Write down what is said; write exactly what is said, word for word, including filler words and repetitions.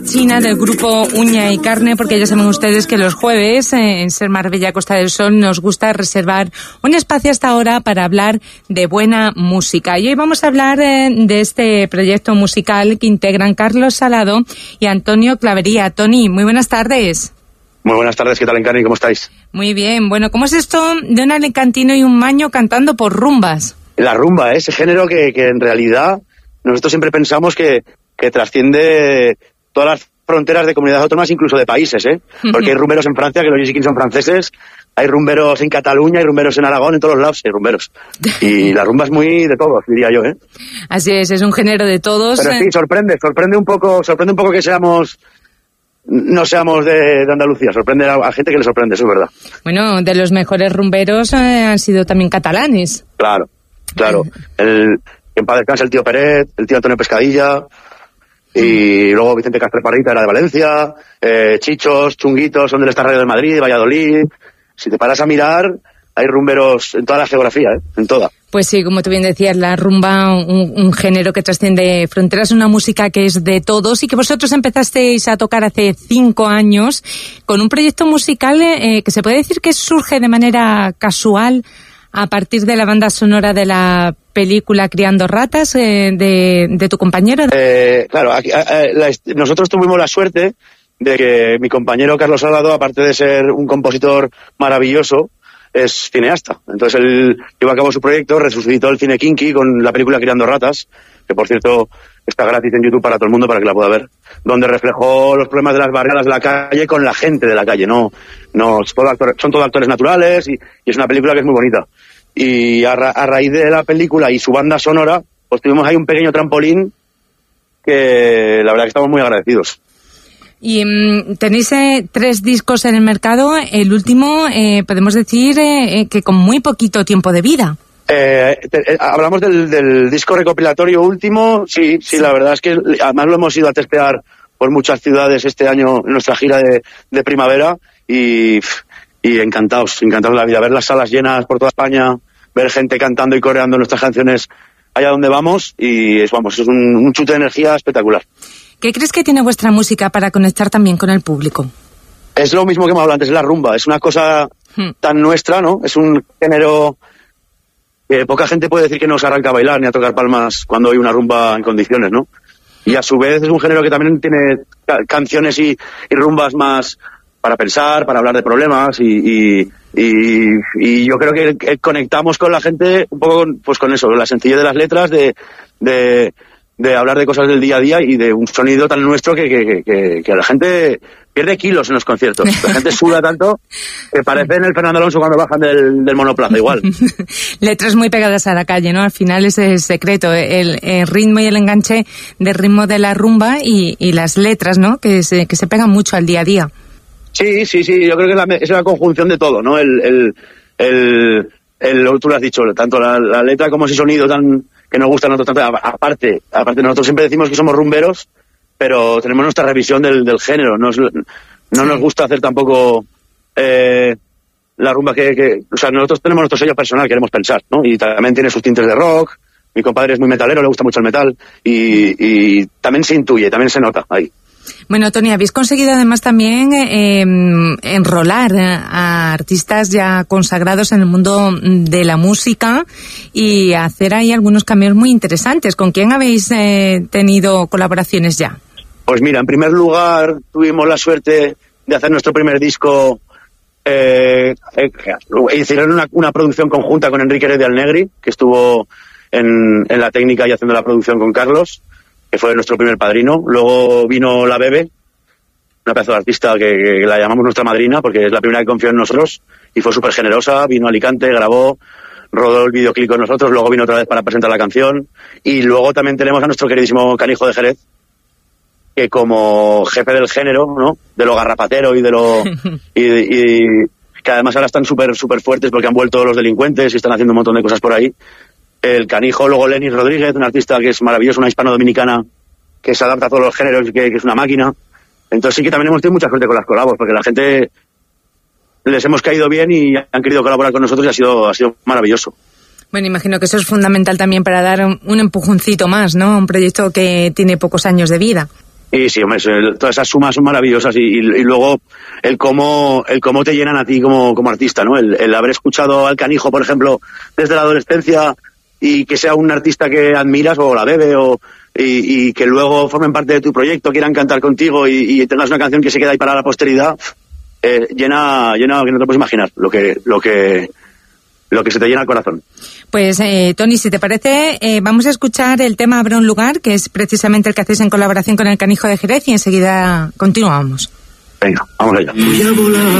China del grupo Uña y Carne, porque ya saben ustedes que los jueves eh, en Ser Marbella Costa del Sol nos gusta reservar un espacio hasta ahora para hablar de buena música. Y hoy vamos a hablar eh, de este proyecto musical que integran Carlos Salado y Antonio Clavería. Tony, muy buenas tardes. Muy buenas tardes, ¿qué tal, Encarni? ¿Cómo estáis? Muy bien. Bueno, ¿cómo es esto de un alicantino y un maño cantando por rumbas? La rumba, ¿eh? Ese género que, que en realidad nosotros siempre pensamos que, que trasciende todas las fronteras de comunidades autónomas, incluso de países, ¿eh? Porque hay rumberos en Francia, que los Gypsy Kings son franceses, hay rumberos en Cataluña, hay rumberos en Aragón, en todos los lados hay rumberos. Y la rumba es muy de todos, diría yo, ¿eh? Así es, es un género de todos. Pero sí, sorprende, sorprende un poco, sorprende un poco que seamos, no seamos de, de Andalucía, sorprende a, a gente que le sorprende, eso es verdad. Bueno, de los mejores rumberos eh, han sido también catalanes. Claro, claro. El, en paz descanse el tío Peret, el tío Antonio Pescadilla. Y luego Vicente Castreparrita era de Valencia, eh, Chichos, Chunguitos son del Estarradio de Madrid, de Valladolid. Si te paras a mirar, hay rumberos en toda la geografía, ¿eh? En toda. Pues sí, como tú bien decías, la rumba, un, un género que trasciende fronteras, una música que es de todos y que vosotros empezasteis a tocar hace cinco años con un proyecto musical eh, que se puede decir que surge de manera casual a partir de la banda sonora de la película Criando Ratas, eh, de, de tu compañero. Eh, claro, aquí, eh, la, nosotros tuvimos la suerte de que mi compañero Carlos Salado, aparte de ser un compositor maravilloso, es cineasta. Entonces él llevó a cabo su proyecto, resucitó el cine kinky con la película Criando Ratas, que por cierto está gratis en YouTube para todo el mundo, para que la pueda ver, donde reflejó los problemas de las barriadas de la calle con la gente de la calle. No, no son, actores, son todos actores naturales y, y es una película que es muy bonita. Y a, ra a raíz de la película y su banda sonora, pues tuvimos ahí un pequeño trampolín que la verdad que estamos muy agradecidos. Y mmm, tenéis eh, tres discos en el mercado, el último eh, podemos decir eh, que con muy poquito tiempo de vida. Eh, te, eh, hablamos del, del disco recopilatorio último, sí, sí, sí, la verdad es que además lo hemos ido a testear por muchas ciudades este año en nuestra gira de, de primavera y... Y encantados, encantados de la vida, ver las salas llenas por toda España, ver gente cantando y coreando nuestras canciones allá donde vamos, y es, vamos, es un, un chute de energía espectacular. ¿Qué crees que tiene vuestra música para conectar también con el público? Es lo mismo que hemos hablado antes, es la rumba, es una cosa hmm. tan nuestra, ¿no? Es un género que poca gente puede decir que no se arranca a bailar ni a tocar palmas cuando hay una rumba en condiciones, ¿no? Y a su vez es un género que también tiene ca canciones y, y rumbas más... para pensar, para hablar de problemas y, y, y, y yo creo que, que conectamos con la gente un poco con, pues con eso, con la sencillez de las letras, de, de, de hablar de cosas del día a día y de un sonido tan nuestro que, que, que, que la gente pierde kilos en los conciertos. La gente suda tanto que parecen el Fernando Alonso cuando bajan del, del monoplaza, igual. Letras muy pegadas a la calle, ¿no? Al final ese es el secreto, el, el ritmo y el enganche del ritmo de la rumba y, y las letras, ¿no? Que se, que se pegan mucho al día a día. Sí, sí, sí, yo creo que la, es la conjunción de todo, ¿no? El, el, el, el tú lo has dicho, tanto la, la letra como ese sonido tan que nos gusta a nosotros tanto. Aparte, aparte nosotros siempre decimos que somos rumberos, pero tenemos nuestra revisión del, del género. Nos, no sí. nos gusta hacer tampoco eh, la rumba que, que... O sea, nosotros tenemos nuestro sello personal, queremos pensar, ¿no? Y también tiene sus tintes de rock. Mi compadre es muy metalero, le gusta mucho el metal. Y, y también se intuye, también se nota ahí. Bueno, Tony, habéis conseguido además también eh, enrolar a artistas ya consagrados en el mundo de la música y hacer ahí algunos cambios muy interesantes. ¿Con quién habéis eh, tenido colaboraciones ya? Pues mira, en primer lugar tuvimos la suerte de hacer nuestro primer disco. Eh, eh, hicieron una, una producción conjunta con Enrique Heredia Alnegri, que estuvo en, en la técnica y haciendo la producción con Carlos, que fue nuestro primer padrino. Luego vino la Bebe, una pedazo de artista que, que la llamamos nuestra madrina, porque es la primera que confió en nosotros, y fue súper generosa. Vino a Alicante, grabó, rodó el videoclip con nosotros, luego vino otra vez para presentar la canción. Y luego también tenemos a nuestro queridísimo Canijo de Jerez, que como jefe del género, ¿no? De lo garrapatero y de lo... y, y que además ahora están súper súper fuertes porque han vuelto los delincuentes y están haciendo un montón de cosas por ahí. El Canijo, luego Lenis Rodríguez, una artista que es maravillosa, una hispano-dominicana que se adapta a todos los géneros, que, que es una máquina. Entonces sí que también hemos tenido mucha suerte con las colabos, porque la gente les hemos caído bien y han querido colaborar con nosotros y ha sido, ha sido maravilloso. Bueno, imagino que eso es fundamental también para dar un, un empujoncito más, ¿no? Un proyecto que tiene pocos años de vida. Y sí, hombre, todas esas sumas son maravillosas y, y, y luego el cómo el cómo te llenan a ti como, como artista, ¿no? El, el haber escuchado al Canijo, por ejemplo, desde la adolescencia y que sea un artista que admiras o la bebe o y, y que luego formen parte de tu proyecto, quieran cantar contigo y, y tengas una canción que se queda ahí para la posteridad, eh, llena, llena que no te puedes imaginar lo que lo que lo que se te llena el corazón. Pues, eh, Toni, si te parece, eh, vamos a escuchar el tema Habrá un lugar, que es precisamente el que hacéis en colaboración con el Canijo de Jerez, y enseguida continuamos. Venga, vamos allá. Voy a volar